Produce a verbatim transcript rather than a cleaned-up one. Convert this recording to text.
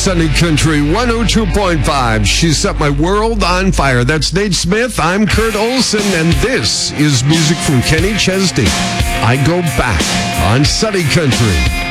Sunny Country one oh two point five. She set my world on fire. That's Nate Smith. I'm Kurt Olson, and this is music from Kenny Chesney. I Go Back on Sunny Country.